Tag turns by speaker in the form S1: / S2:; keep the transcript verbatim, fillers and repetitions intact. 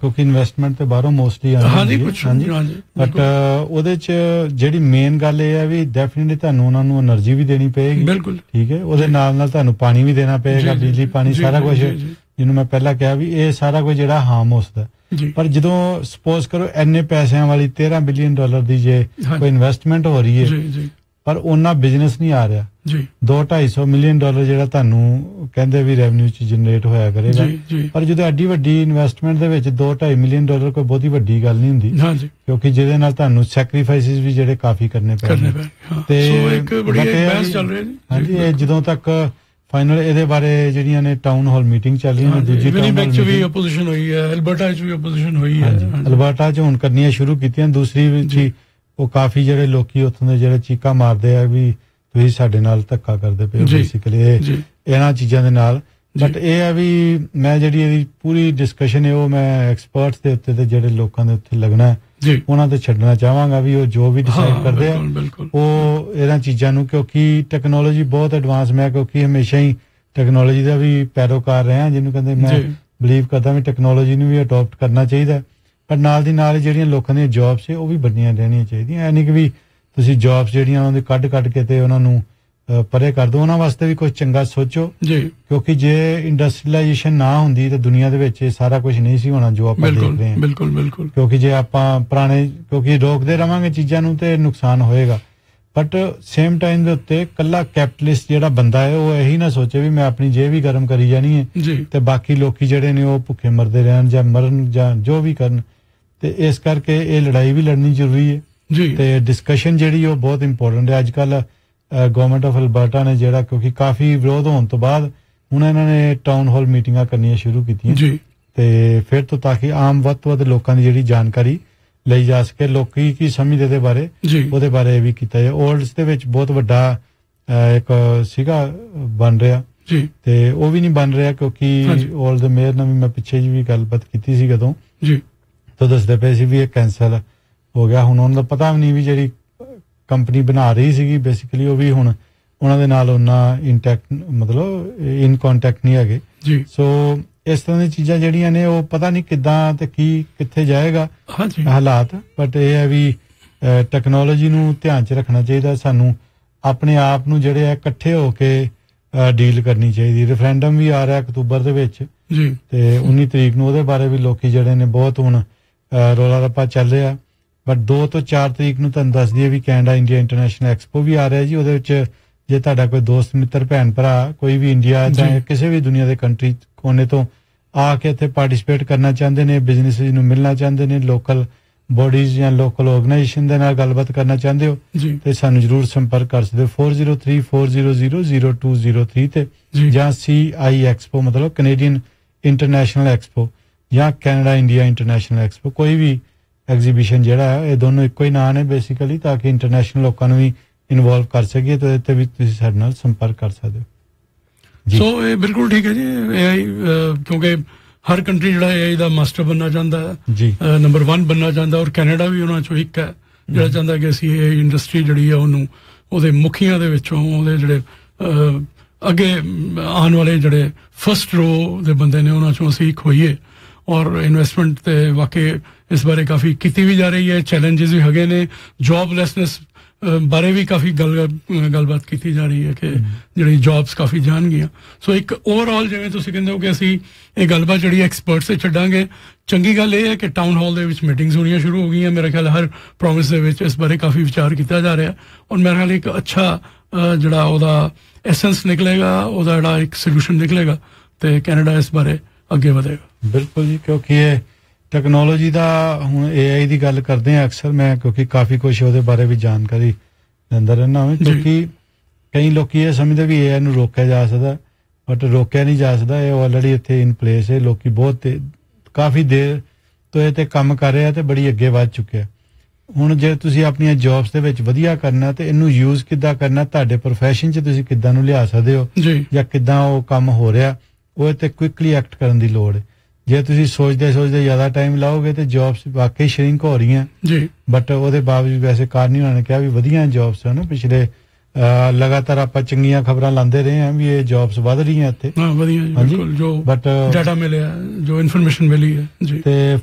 S1: ਕਿਉਂਕਿ ਇਨਵੈਸਟਮੈਂਟ ਤੇ ਬਾਹਰੋਂ ਮੋਸਟਲੀ ਆਉਂਦੀ ਹੈ। ਹਾਂਜੀ, ਬਟ ਉਹਦੇ ਚ ਜਿਹੜੀ ਮੇਨ ਗੱਲ ਇਹ ਹੈ ਵੀ ਡੈਫੀਨਿਟਲੀ ਤੁਹਾਨੂੰ ਉਹਨਾਂ ਨੂੰ એનર્ਜੀ ਵੀ ਦੇਣੀ ਪਏਗੀ।
S2: ਬਿਲਕੁਲ
S1: ਠੀਕ ਹੈ, ਉਹਦੇ ਨਾਲ ਨਾਲ ਤੁਹਾਨੂੰ ਪਾਣੀ ਵੀ ਦੇਣਾ ਪਏਗਾ, ਬਿਜਲੀ ਪਾਣੀ ਸਾਰਾ ਕੁਝ, ਜਿਹਨੂੰ ਮੈਂ ਪਹਿਲਾਂ ਕਿਹਾ ਵੀ ਇਹ ਸਾਰਾ ਕੁਝ ਜਿਹੜਾ ਹਾਰਮ ਉਸਦਾ। ਪਰ ਜਦੋਂ ਸਪੋਜ਼ ਕਰੋ ਇੰਨੇ ਪੈਸਿਆਂ ਵਾਲੀ ਤੇਰਾਂ ਬਿਲੀਅਨ ਡਾਲਰ ਦੀ ਜੇ ਕੋਈ ਇਨਵੈਸਟਮੈਂਟ ਹੋ ਰਹੀ ਹੈ ਪਰ ਉਹਨਾਂ ਬਿਜ਼ਨਸ ਨਹੀਂ ਆ ਰਿਹਾ, ਦੋ ਢਾਈ ਸੌ ਮਿਲੀਅਨ ਡਾਲਰ ਜਿਹੜਾ ਤੁਹਾਨੂੰ ਕਹਿੰਦੇ ਵੀ ਰੈਵਨਿਊ ਚ ਜਨਰੇਟ ਹੋਇਆ ਕਰੇਗਾ, ਪਰ ਜਦੋਂ ਐਡੀ ਵੱਡੀ ਇਨਵੈਸਟਮੈਂਟ ਦੇ ਵਿੱਚ ਦੋ ਢਾਈ ਮਿਲੀਅਨ ਡਾਲਰ ਕੋਈ ਬਹੁਤੀ ਵੱਡੀ ਗੱਲ ਨਹੀਂ ਹੁੰਦੀ, ਕਿਉਂਕਿ ਜਿਹਦੇ ਨਾਲ ਤੁਹਾਨੂੰ ਸੈਕਰੀਫਾਈਸਿਸ ਵੀ ਜਿਹੜੇ ਕਾਫੀ ਕਰਨੇ ਪੈਣੇ। ਤੇ ਹਾਂਜੀ, ਇਹ ਜਦੋਂ ਤੱਕ ਫਾਈਨਲ ਇਹਦੇ ਬਾਰੇ ਜਿਹੜੀਆਂ ਨੇ ਟਾਊਨ ਹਾਲ ਮੀਟਿੰਗ ਚੱਲ ਰਹੀਆਂ ਨੇ, ਦੂਜੀ
S2: ਵਿਨੀਪੈਗ ਚ ਵੀ ਆਪੋਜੀਸ਼ਨ ਹੋਈ ਹੈ, ਅਲਬਰਟਾ ਚ ਵੀ ਆਪੋਜੀਸ਼ਨ ਹੋਈ ਹੈ,
S1: ਅਲਬਰਟਾ ਚ ਹੁਣ ਕਰਨੀਆਂ ਸ਼ੁਰੂ ਕੀਤੀਆਂ, ਦੂਸਰੀ ਵਿੱਚ ਉਹ ਕਾਫੀ ਜਿਹੜੇ ਲੋਕੀ ਉੱਥੋਂ ਦੇ ਜਿਹੜੇ ਚੀਕਾਂ ਮਾਰਦੇ ਆ ਵੀ ਤੁਸੀਂ ਸਾਡੇ ਨਾਲ ਧੱਕਾ ਕਰਦੇ ਪਏ ਹੋ ਬੇਸਿਕਲੀ ਇਹਨਾਂ ਚੀਜ਼ਾਂ ਦੇ ਨਾਲ। ਬਟ ਇਹ ਹੈ ਵੀ ਮੈਂ ਜਿਹੜੀ ਇਹਦੀ ਪੂਰੀ ਡਿਸਕਸ਼ਨ ਹੈ ਉਹ ਮੈਂ ਐਕਸਪਰਟਸ ਦੇ ਉੱਤੇ ਤੇ ਜਿਹੜੇ ਲੋਕਾਂ ਦੇ ਉੱਤੇ ਲੱਗਣਾ ਉਹਨਾਂ ਤੇ ਛੱਡਣਾ ਚਾਹਾਂਗਾ ਵੀ ਉਹ ਜੋ ਵੀ ਡਿਸਾਈਡ ਕਰਦੇ ਆ ਉਹ ਇਹਨਾਂ ਚੀਜ਼ਾਂ ਨੂੰ, ਕਿਉਂਕਿ ਟੈਕਨੋਲੋਜੀ ਬਹੁਤ ਐਡਵਾਂਸ, ਮੈਂ ਕਿਉਂਕਿ ਹਮੇਸ਼ਾ ਹੀ ਟੈਕਨੋਲੋਜੀ ਦਾ ਵੀ ਪੈਰੋਕਾਰ ਰਿਹਾ, ਜਿਹਨੂੰ ਕਹਿੰਦੇ ਮੈਂ ਬਿਲੀਵ ਕਰਦਾ ਵੀ ਟੈਕਨੋਲੋਜੀ ਨੂੰ ਵੀ ਅਡਾਪਟ ਕਰਨਾ ਚਾਹੀਦਾ, ਪਰ ਨਾਲ ਦੀ ਨਾਲ ਜਿਹੜੀਆਂ ਲੋਕਾਂ ਦੀਆਂ ਜੌਬਸ ਹੈ ਉਹ ਵੀ ਬਣੀਆਂ ਰਹਿਣੀਆਂ ਚਾਹੀਦੀਆਂ। ਐ ਨਹੀਂ ਕਿ ਵੀ ਤੁਸੀਂ ਜੌਬਸ ਜਿਹੜੀਆਂ ਉਹਨਾਂ ਦੇ ਕੱਢ ਕੱਢ ਕੇ ਤੇ ਉਹਨਾਂ ਨੂੰ ਪਰੇ ਕਰ ਦਿਓ, ਉਹਨਾਂ ਵਾਸਤੇ ਵੀ ਕੁਝ ਚੰਗਾ ਸੋਚੋ, ਕਿਉਂਕਿ ਜੇ ਇੰਡਸਟਰੀਲਾਈਜੇਸ਼ਨ ਨਾ ਹੁੰਦੀ ਤਾਂ ਦੁਨੀਆ ਦੇ ਵਿੱਚ ਇਹ ਸਾਰਾ ਕੁਝ ਨਹੀਂ ਸੀ ਹੋਣਾ ਜੋ ਆਪਾਂ ਦੇਖ ਰਹੇ ਹਾਂ।
S2: ਬਿਲਕੁਲ ਬਿਲਕੁਲ,
S1: ਕਿਉਂਕਿ ਜੇ ਆਪਾਂ ਪੁਰਾਣੇ ਕਿਉਂਕਿ ਰੋਕਦੇ ਰਵਾਂਗੇ ਚੀਜ਼ਾਂ ਨੂੰ ਤੇ ਨੁਕਸਾਨ ਹੋਏਗਾ, ਬਟ ਸੇਮ ਟਾਈਮ ਦੇ ਉੱਤੇ ਕੱਲਾ ਕੈਪੀਟਲਿਸਟ ਜਿਹੜਾ ਬੰਦਾ ਹੈ ਉਹ ਇਹੀ ਨਾ ਸੋਚੇ ਵੀ ਮੈਂ ਆਪਣੀ ਜੇਬ ਹੀ ਗਰਮ ਕਰੀ ਜਾਣੀ ਹੈ ਤੇ ਬਾਕੀ ਲੋਕੀ ਜਿਹੜੇ ਨੇ ਉਹ ਭੁੱਖੇ ਮਰਦੇ ਰਹਿਣ ਜਾਂ ਮਰਨ ਜਾਂ ਜੋ ਵੀ ਕਰਨ। ਤੇ ਇਸ ਕਰਕੇ ਇਹ ਲੜਾਈ ਵੀ ਲੜਨੀ ਜ਼ਰੂਰੀ ਹੈ ਤੇ ਡਿਸਕਸ਼ਨ ਜਿਹੜੀ ਉਹ ਬਹੁਤ ਇੰਪੋਰਟੈਂਟ ਹੈ। ਅੱਜ ਕੱਲ ਗਵਰਨਮੈਂਟ ਆਫ ਅਲਬਰਟਾ ਨੇ ਜਿਹੜਾ ਕਿਉਂਕਿ ਕਾਫੀ ਵਿਰੋਧ ਹੋਣ ਤੋਂ ਬਾਅਦ ਹੁਣ ਇਹਨਾਂ ਨੇ ਟਾਊਨ ਹਾਲ ਮੀਟਿੰਗਾਂ ਕਰਨੀਆਂ ਸ਼ੁਰੂ ਕੀਤੀਆਂ ਤੇ ਫਿਰ ਤੋਂ ਤਾਂ ਕਿ ਆਮ ਵੱਧ ਤੋਂ ਵੱਧ ਲੋਕਾਂ ਦੀ ਜਿਹੜੀ ਜਾਣਕਾਰੀ ਲਈ ਜਾ ਸਕੇ, ਲੋਕੀ ਕੀ ਸਮਝਦੇ ਦੇ ਬਾਰੇ ਉਹਦੇ ਬਾਰੇ ਵੀ ਕੀਤਾ ਜਾਏ। ਓਲਡਸ ਦੇ ਵਿੱਚ ਬਹੁਤ ਵੱਡਾ ਇੱਕ ਸੀਗਾ ਬਣ ਰਿਹਾ ਤੇ ਉਹ ਵੀ ਨਹੀਂ ਬਣ ਰਿਹਾ ਕਿਉਂਕਿ ਓਲਡ ਦੇ ਮੇਅਰ ਨਾਲ ਵੀ ਮੈਂ ਪਿੱਛੇ ਜੀ ਵੀ ਗੱਲਬਾਤ ਕੀਤੀ ਸੀ ਕਦੋਂ ਤਾਂ ਦੱਸਦੇ ਪਏ ਸੀ ਵੀ ਇਹ ਕੈਂਸਲ ਹੋ ਗਿਆ। ਹੁਣ ਉਹਨਾਂ ਦਾ ਪਤਾ ਵੀ ਨਹੀਂ ਵੀ ਜਿਹੜੀ ਕੰਪਨੀ ਬਣਾ ਰਹੀ ਸੀਗੀ ਬੇਸਿਕਲੀ ਉਹ ਵੀ ਹੁਣ ਉਹਨਾਂ ਦੇ ਨਾਲ ਉਹਨਾਂ ਇੰਟੈਕਟ ਮਤਲਬ ਇਨ ਕੰਟੈਕਟ ਨਹੀਂ ਹੈਗੇ। ਸੋ ਇਸ ਤਰ੍ਹਾਂ ਦੀਆਂ ਚੀਜ਼ਾਂ ਜਿਹੜੀਆਂ ਨੇ ਉਹ ਪਤਾ ਨਹੀਂ ਕਿੱਦਾਂ ਤੇ ਕੀ ਕਿੱਥੇ ਜਾਏਗਾ ਹਾਲਾਤ, ਬਟ ਇਹ ਹੈ ਵੀ ਟੈਕਨੋਲੋਜੀ ਨੂੰ ਧਿਆਨ 'ਚ ਰੱਖਣਾ ਚਾਹੀਦਾ, ਸਾਨੂੰ ਆਪਣੇ ਆਪ ਨੂੰ ਜਿਹੜੇ ਆ ਇਕੱਠੇ ਹੋ ਕੇ ਡੀਲ ਕਰਨੀ ਚਾਹੀਦੀ। ਰੈਫਰੈਂਡਮ ਵੀ ਆ ਰਿਹਾ ਅਕਤੂਬਰ ਦੇ ਵਿੱਚ ਤੇ ਉੱਨੀ ਤਰੀਕ ਨੂੰ, ਉਹਦੇ ਬਾਰੇ ਵੀ ਲੋਕੀ ਜਿਹੜੇ ਨੇ ਬਹੁਤ ਹੁਣ ਰੌਲਾ ਰੱਪਾ ਚੱਲ ਰਿਹਾ, ਬਟ ਦੋ ਤੋਂ ਚਾਰ ਤਰੀਕ ਨੂੰ ਤੁਹਾਨੂੰ ਦੱਸ ਦਈਏ ਵੀ ਕੈਨੇਡਾ ਇੰਡੀਆ ਇੰਟਰਨੈਸ਼ਨਲ ਐਕਸਪੋ ਵੀ ਆ ਰਿਹਾ ਜੀ। ਉਹਦੇ ਵਿੱਚ ਜੇ ਤੁਹਾਡਾ ਕੋਈ ਦੋਸਤ ਮਿੱਤਰ ਭੈਣ ਭਰਾ ਕੋਈ ਵੀ ਇੰਡੀਆ ਜਾਂ ਕਿਸੇ ਵੀ ਦੁਨੀਆ ਦੇ ਕੰਟਰੀ ਕੋਨੇ ਤੋਂ ਆ ਕੇ ਇੱਥੇ ਪਾਰਟਿਸਿਪੇਟ ਕਰਨਾ ਚਾਹੁੰਦੇ ਨੇ, ਬਿਜ਼ਨਸ ਨੂੰ ਮਿਲਣਾ ਚਾਹੁੰਦੇ ਨੇ, ਲੋਕਲ ਬੋਡੀਜ਼ ਜਾਂ ਲੋਕਲ ਆਰਗੇਨਾਈਜੇਸ਼ਨ ਦੇ ਨਾਲ ਗੱਲਬਾਤ ਕਰਨਾ ਚਾਹੁੰਦੇ ਹੋ ਤੇ ਸਾਨੂੰ ਜ਼ਰੂਰ ਸੰਪਰਕ ਕਰ ਸਕਦੇ ਹੋ four zero three four zero zero zero two zero three ਤੇ ਜਾਂ ਸੀ ਆਈ ਐਕਸਪੋ ਮਤਲਬ ਕੈਨੇਡੀਅਨ ਇੰਟਰਨੈਸ਼ਨਲ ਐਕਸਪੋ ਜਾਂ ਕੈਨੇਡਾ ਇੰਡੀਆ ਇੰਟਰਨੈਸ਼ਨਲ ਐਕਸਪੋ, ਕੋਈ ਵੀ ਐਗਜ਼ੀਬਿਸ਼ਨ ਜਿਹੜਾ ਹੈ ਇਹ ਦੋਨੋਂ ਇੱਕੋ ਹੀ ਨਾਂ ਨੇ ਬੇਸਿਕਲੀ, ਤਾਂ ਕਿ ਇੰਟਰਨੈਸ਼ਨਲ ਲੋਕਾਂ ਨੂੰ ਵੀ ਇਨਵੋਲਵ ਕਰ ਸਕੀਏ ਤੇ ਇੱਥੇ ਵੀ ਤੁਸੀਂ ਸਾਡੇ ਨਾਲ ਸੰਪਰਕ ਕਰ ਸਕਦੇ ਹੋ।
S2: ਸੋ ਇਹ ਬਿਲਕੁਲ ਠੀਕ ਹੈ ਜੀ, ਏ ਆਈ ਕਿਉਂਕਿ ਹਰ ਕੰਟਰੀ ਜਿਹੜਾ ਏ ਆਈ ਦਾ ਮਾਸਟਰ ਬਣਨਾ ਚਾਹੁੰਦਾ ਹੈ, ਨੰਬਰ ਵਨ ਬਣਨਾ ਚਾਹੁੰਦਾ, ਔਰ ਕੈਨੇਡਾ ਵੀ ਉਹਨਾਂ ਚੋਂ ਇੱਕ ਹੈ ਜਿਹੜਾ ਚਾਹੁੰਦਾ ਕਿ ਅਸੀਂ ਇਹ ਇੰਡਸਟਰੀ ਜਿਹੜੀ ਹੈ ਉਹਨੂੰ ਉਹਦੇ ਮੁਖੀਆਂ ਦੇ ਵਿੱਚੋਂ ਉਹਦੇ ਜਿਹੜੇ ਅੱਗੇ ਆਉਣ ਵਾਲੇ ਜਿਹੜੇ ਫਸਟ ਰੋ ਦੇ ਬੰਦੇ ਨੇ ਉਹਨਾਂ ਚੋਂ ਅਸੀਂ ਇੱਕ ਹੋਈਏ। ਔਰ ਇਨਵੈਸਟਮੈਂਟ ਤੇ ਵਾਕਈ ਇਸ ਬਾਰੇ ਕਾਫੀ ਕੀਤੀ ਵੀ ਜਾ ਰਹੀ ਹੈ, ਚੈਲੰਜਸ ਵੀ ਹੈਗੇ ਨੇ, ਜੌਬਲੈਸਨੈਸ ਬਾਰੇ ਵੀ ਕਾਫੀ ਗੱਲ ਗੱਲਬਾਤ ਕੀਤੀ ਜਾ ਰਹੀ ਹੈ ਕਿ ਜਿਹੜੀ ਜੌਬਸ ਕਾਫੀ ਜਾਣਗੀਆਂ। ਸੋ ਇੱਕ ਓਵਰਆਲ ਜਿਵੇਂ ਤੁਸੀਂ ਕਹਿੰਦੇ ਹੋ ਕਿ ਅਸੀਂ ਇਹ ਗੱਲਬਾਤ ਜਿਹੜੀ ਐਕਸਪਰਟਸ ਤੇ ਛੱਡਾਂਗੇ, ਚੰਗੀ ਗੱਲ ਇਹ ਹੈ ਕਿ ਟਾਊਨ ਹਾਲ ਦੇ ਵਿੱਚ ਮੀਟਿੰਗਸ ਹੋਣੀਆਂ ਸ਼ੁਰੂ ਹੋ ਗਈਆਂ। ਮੇਰਾ ਖਿਆਲ ਹਰ ਪ੍ਰੋਵਿੰਸ ਦੇ ਵਿੱਚ ਇਸ ਬਾਰੇ ਕਾਫੀ ਵਿਚਾਰ ਕੀਤਾ ਜਾ ਰਿਹਾ ਔਰ ਮੇਰਾ ਖਿਆਲ ਇੱਕ ਅੱਛਾ ਜਿਹੜਾ ਉਹਦਾ ਐਸੈਂਸ ਨਿਕਲੇਗਾ, ਉਹਦਾ ਜਿਹੜਾ ਇੱਕ ਸੋਲੂਸ਼ਨ ਨਿਕਲੇਗਾ ਤੇ ਕੈਨੇਡਾ ਇਸ ਬਾਰੇ ਅੱਗੇ ਵਧੇਗਾ।
S1: ਬਿਲਕੁਲ ਜੀ, ਕਿਉਂਕਿ ਇਹ ਟੈਕਨੋਲੋਜੀ ਦਾ ਹੁਣ ਏ ਆਈ ਦੀ ਗੱਲ ਕਰਦੇ ਹਾਂ ਅਕਸਰ ਮੈਂ, ਕਿਉਂਕਿ ਕਾਫੀ ਕੁਛ ਉਹਦੇ ਬਾਰੇ ਵੀ ਜਾਣਕਾਰੀ ਲੈਂਦਾ ਰਹਿੰਦਾ ਹਾਂ, ਕਿਉਂਕਿ ਕਈ ਲੋਕੀ ਇਹ ਸਮਝਦੇ ਵੀ ਏ ਆਈ ਨੂੰ ਰੋਕਿਆ ਜਾ ਸਕਦਾ, ਬਟ ਰੋਕਿਆ ਨਹੀਂ ਜਾ ਸਕਦਾ, ਇਹ ਆਲਰੇਡੀ ਇੱਥੇ ਇਨ ਪਲੇਸ ਹੈ। ਲੋਕੀ ਬਹੁਤ ਕਾਫੀ ਦੇਰ ਤੋਂ ਇਹ ਤੇ ਕੰਮ ਕਰ ਰਿਹਾ ਤੇ ਬੜੀ ਅੱਗੇ ਵੱਧ ਚੁੱਕਿਆ। ਹੁਣ ਜੇ ਤੁਸੀਂ ਆਪਣੀਆਂ ਜੌਬਸ ਦੇ ਵਿੱਚ ਵਧੀਆ ਕਰਨਾ ਤੇ ਇਹਨੂੰ ਯੂਜ਼ ਕਿੱਦਾਂ ਕਰਨਾ, ਤੁਹਾਡੇ ਪ੍ਰੋਫੈਸ਼ਨ 'ਚ ਤੁਸੀਂ ਕਿੱਦਾਂ ਨੂੰ ਲਿਆ ਸਕਦੇ ਹੋ ਜਾਂ ਕਿੱਦਾਂ ਉਹ ਕੰਮ ਹੋ ਰਿਹਾ, ਉਹ ਤੇ ਕੁਇਕਲੀ ਐਕਟ ਕਰਨ ਦੀ ਲੋੜ ਹੈ। ਜੇ ਤੁਸੀਂ ਸੋਚਦੇ ਸੋਚਦੇ ਜ਼ਿਆਦਾ ਟਾਈਮ ਲਾਓਗੇ ਤੇ ਜੌਬਸ ਵਾਕਈ ਸ਼ਰਿੰਕ ਹੋ ਰਹੀਆਂ ਜੀ, ਬਟ ਉਹਦੇ ਬਾਵਜੂਦ ਵੈਸੇ ਕਾਰਨੀ ਹੋਣਾ ਨੇ ਕਿਹਾ ਵੀ ਵਧੀਆ ਜੌਬਸ ਹਨ। ਪਿਛਲੇ ਲਗਾਤਾਰ ਆਪਾਂ ਚੰਗੀਆਂ ਖਬਰਾਂ ਲਾਉਂਦੇ ਰਹੇ ਹਾਂ ਵੀ ਇਹ ਜੌਬਸ ਵਧ ਰਹੀਆਂ ਇੱਥੇ,
S2: ਵਧੀਆ ਬਿਲਕੁਲ ਜੋ ਬਟ ਡਾਟਾ ਮਿਲਿਆ, ਜੋ ਇਨਫੋਰਮੇਸ਼ਨ ਮਿਲੀ ਹੈ ਜੀ।
S1: ਤੇ